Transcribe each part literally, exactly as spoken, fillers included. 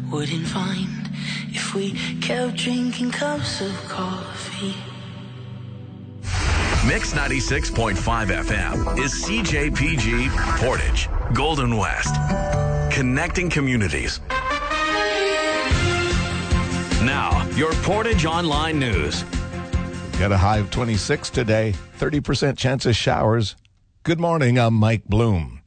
wouldn't find if we kept drinking cups of coffee. Mix ninety-six point five F M is C J P G Portage, Golden West. Connecting communities. Now, your Portage Online News. Got a high of twenty-six today, thirty percent chance of showers. Good morning, I'm Mike Bloom.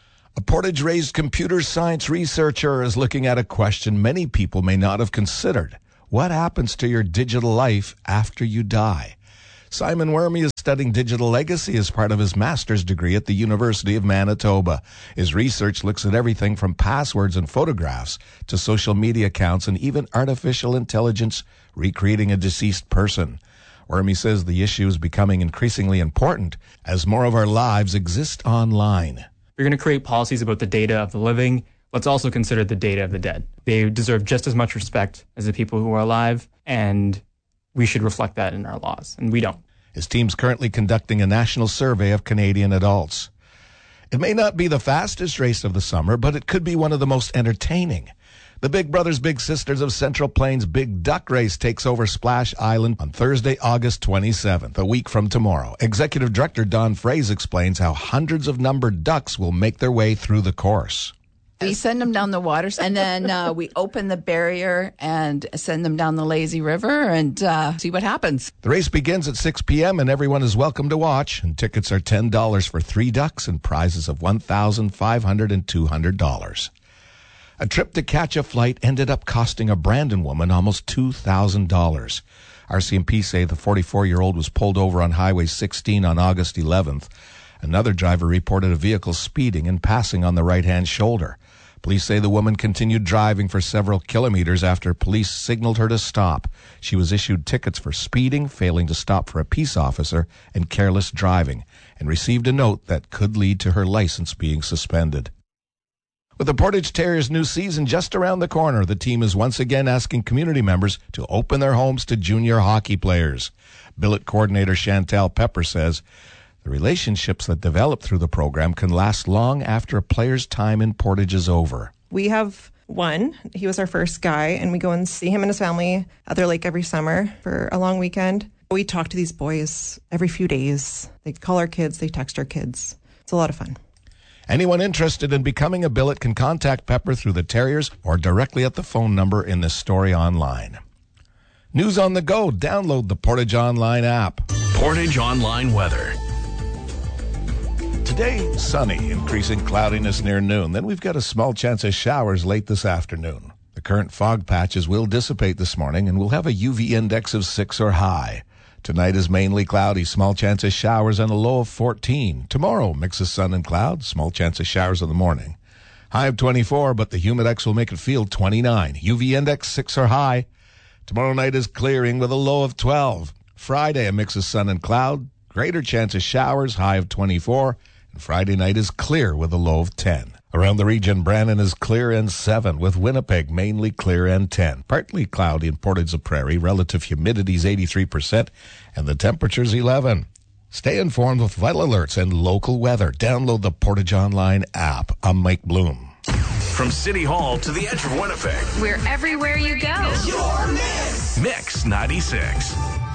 A Portage-raised computer science researcher is looking at a question many people may not have considered. What happens to your digital life after you die? Simon Wormy is studying digital legacy as part of his master's degree at the University of Manitoba. His research looks at everything from passwords and photographs to social media accounts and even artificial intelligence recreating a deceased person. Wormy says the issue is becoming increasingly important as more of our lives exist online. We're going to create policies about the data of the living. Let's also consider the data of the dead. They deserve just as much respect as the people who are alive, and we should reflect that in our laws, and we don't. His team's currently conducting a national survey of Canadian adults. It may not be the fastest race of the summer, but it could be one of the most entertaining. The Big Brothers Big Sisters of Central Plains Big Duck Race takes over Splash Island on Thursday, August twenty-seventh, a week from tomorrow. Executive Director Don Fraze explains how hundreds of numbered ducks will make their way through the course. We send them down the waters, and then uh, we open the barrier and send them down the lazy river and uh, see what happens. The race begins at six p.m. and everyone is welcome to watch. And tickets are ten dollars for three ducks and prizes of one thousand five hundred dollars and two hundred dollars. A trip to catch a flight ended up costing a Brandon woman almost two thousand dollars. R C M P say the forty-four-year-old was pulled over on Highway sixteen on August eleventh. Another driver reported a vehicle speeding and passing on the right-hand shoulder. Police say the woman continued driving for several kilometers after police signaled her to stop. She was issued tickets for speeding, failing to stop for a peace officer, and careless driving, and received a note that could lead to her license being suspended. With the Portage Terriers' new season just around the corner, the team is once again asking community members to open their homes to junior hockey players. Billet coordinator Chantal Pepper says the relationships that develop through the program can last long after a player's time in Portage is over. We have one. He was our first guy, and we go and see him and his family at their lake every summer for a long weekend. We talk to these boys every few days. They call our kids, they text our kids. It's a lot of fun. Anyone interested in becoming a billet can contact Pepper through the Terriers or directly at the phone number in this story online. News on the go. Download the Portage Online app. Portage Online weather. Today, sunny, increasing cloudiness near noon. Then we've got a small chance of showers late this afternoon. The current fog patches will dissipate this morning, and we'll have a U V index of six or high. Tonight is mainly cloudy, small chance of showers, and a low of fourteen. Tomorrow, mix of sun and clouds, small chance of showers in the morning. High of twenty-four, but the humidex will make it feel twenty-nine. U V index six or high. Tomorrow night is clearing with a low of twelve. Friday, a mix of sun and cloud, greater chance of showers, high of twenty-four. And Friday night is clear with a low of ten. Around the region, Brandon is clear and seven, with Winnipeg mainly clear and ten. Partly cloudy in Portage-la-Prairie, relative humidity is eighty-three percent, and the temperature's eleven. Stay informed with vital alerts and local weather. Download the Portage Online app. I'm Mike Bloom. From City Hall to the edge of Winnipeg. We're everywhere you go. It's your Mix. Mix ninety-six.